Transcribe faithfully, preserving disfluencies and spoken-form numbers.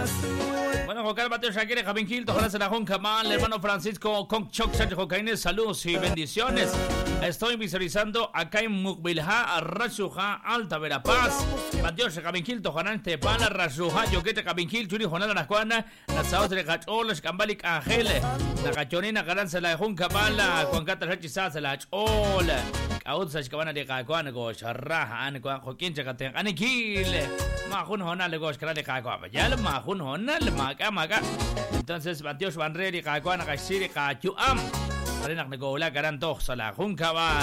Bueno, Jocal Mateo Shakire, Javín Gil, Tojola Serajón Kamal, hermano Francisco Conchoc, Sánchez Jocaines, saludos y bendiciones. Estoy visualizando acá en Mukbilha, Rashuja, Alta Verapaz. Mateo Javín Gil, Tojolan Tepala, Rashuja, Yoquete Javín Gil, Churi Jonal Anacuana, Nazaos de Gacholas, Cambalic Angele, la Gachonina Garanza la Jun Kabala, Juan Cata Rachizaz, la Chola, Kautzach Cabana de Gacuana, Gosh, Raja, Anacuan, Joaquín Chacate, Anikil, Mahun Honal, Gosh, Krade Kakuapa, Yal Mahun Honal, Maca Maca. Entonces, Mateo Vanreri, Kakuana, Gashiri, Kachuam, Renak Negola, Garantox, la Jun Kabal.